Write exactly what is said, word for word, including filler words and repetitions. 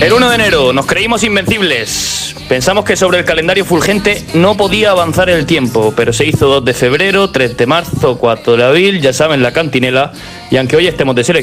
El uno de enero nos creímos invencibles. Pensamos que sobre el calendario fulgente no podía avanzar el tiempo, pero se hizo dos de febrero, tres de marzo, cuatro de abril, ya saben, la cantinela. Y aunque hoy estemos de selección,